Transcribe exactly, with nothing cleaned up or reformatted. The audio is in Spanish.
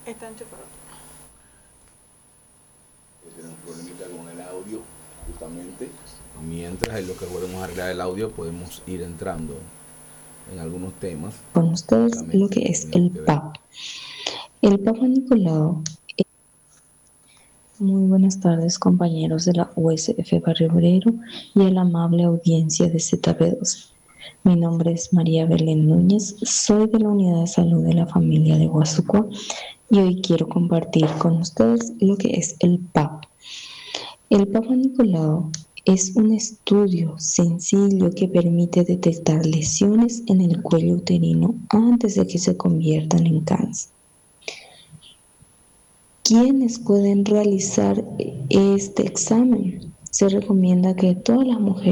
Está enchufado. Tenemos un problemita con el audio, justamente. Mientras en lo que podemos arreglar el audio, podemos ir entrando en algunos temas. Con ustedes lo que es el Papa. El Papa Nicolau. Muy buenas tardes, compañeros de la U S F Barrio Obrero y a la amable audiencia de Z B doce. Mi nombre es María Belén Núñez, soy de la Unidad de Salud de la Familia de Guasucua y hoy quiero compartir con ustedes lo que es el Papa. El Papa Nicolau es un estudio sencillo que permite detectar lesiones en el cuello uterino antes de que se conviertan en cáncer. ¿Quiénes pueden realizar este examen? Se recomienda que todas las mujeres